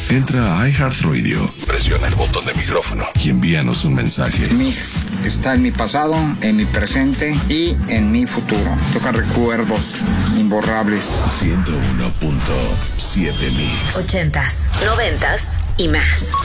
Entra a iHeartRadio, presiona el botón de micrófono y envíanos un mensaje. Mix está en mi pasado, en mi presente y en mi futuro. Toca recuerdos imborrables. 101.7 Mix. 80s, 90s y más.